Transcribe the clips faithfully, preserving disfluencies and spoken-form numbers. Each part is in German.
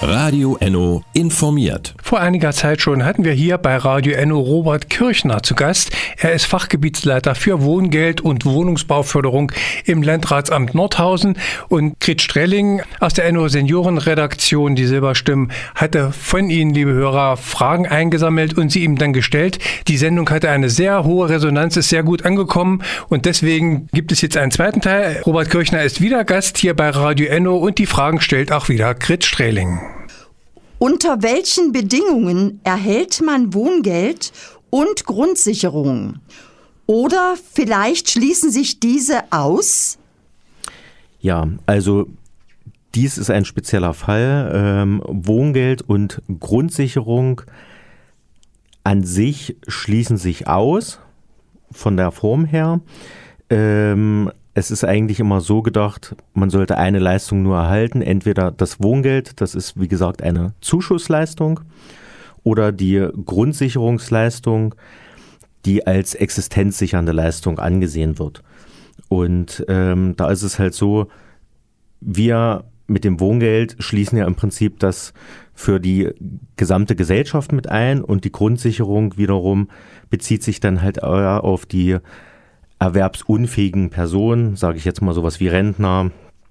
Radio Enno informiert. Vor einiger Zeit schon hatten wir hier bei Radio Enno Robert Kirchner zu Gast. Er ist Fachgebietsleiter für Wohngeld und Wohnungsbauförderung im Landratsamt Nordhausen. Und Grit Strelling aus der Enno Seniorenredaktion, die Silberstimmen, hatte von Ihnen, liebe Hörer, Fragen eingesammelt und sie ihm dann gestellt. Die Sendung hatte eine sehr hohe Resonanz, ist sehr gut angekommen und deswegen gibt es jetzt einen zweiten Teil. Robert Kirchner ist wieder Gast hier bei Radio Enno und die Fragen stellt auch wieder Grit Strelling. Unter welchen Bedingungen erhält man Wohngeld und Grundsicherung? Oder vielleicht schließen sich diese aus? Ja, also dies ist ein spezieller Fall. Ähm, Wohngeld und Grundsicherung an sich schließen sich aus, von der Form her. Ähm, Es ist eigentlich immer so gedacht, man sollte eine Leistung nur erhalten, entweder das Wohngeld, das ist wie gesagt eine Zuschussleistung, oder die Grundsicherungsleistung, die als existenzsichernde Leistung angesehen wird. Und ähm, da ist es halt so, wir mit dem Wohngeld schließen ja im Prinzip das für die gesamte Gesellschaft mit ein und die Grundsicherung wiederum bezieht sich dann halt auf die erwerbsunfähigen Personen, sage ich jetzt mal sowas wie Rentner,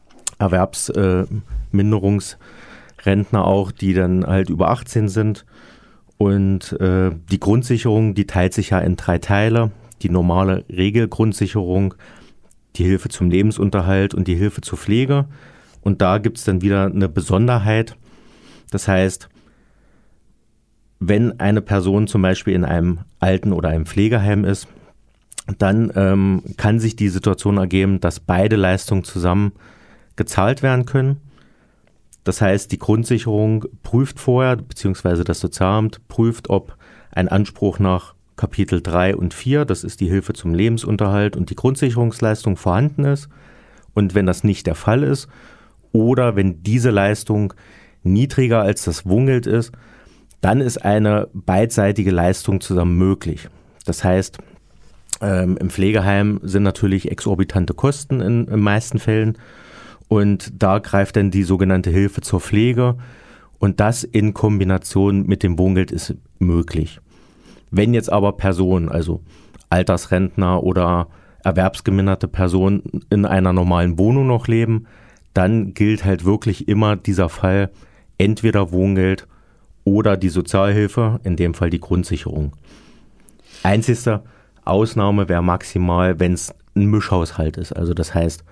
Erwerbsminderungsrentner äh, auch, die dann halt über achtzehn sind. Und äh, die Grundsicherung, die teilt sich ja in drei Teile. Die normale Regelgrundsicherung, die Hilfe zum Lebensunterhalt und die Hilfe zur Pflege. Und da gibt es dann wieder eine Besonderheit. Das heißt, wenn eine Person zum Beispiel in einem Alten- oder einem Pflegeheim ist, dann ähm, kann sich die Situation ergeben, dass beide Leistungen zusammen gezahlt werden können. Das heißt, die Grundsicherung prüft vorher, beziehungsweise das Sozialamt prüft, ob ein Anspruch nach Kapitel drei und vier, das ist die Hilfe zum Lebensunterhalt und die Grundsicherungsleistung, vorhanden ist. Und wenn das nicht der Fall ist oder wenn diese Leistung niedriger als das Wohngeld ist, dann ist eine beidseitige Leistung zusammen möglich. Das heißt, Ähm, im Pflegeheim sind natürlich exorbitante Kosten in den meisten Fällen und da greift dann die sogenannte Hilfe zur Pflege und das in Kombination mit dem Wohngeld ist möglich. Wenn jetzt aber Personen, also Altersrentner oder erwerbsgeminderte Personen in einer normalen Wohnung noch leben, dann gilt halt wirklich immer dieser Fall, entweder Wohngeld oder die Sozialhilfe, in dem Fall die Grundsicherung. Einzigster Ausnahme wäre maximal, wenn es ein Mischhaushalt ist. Also das heißt,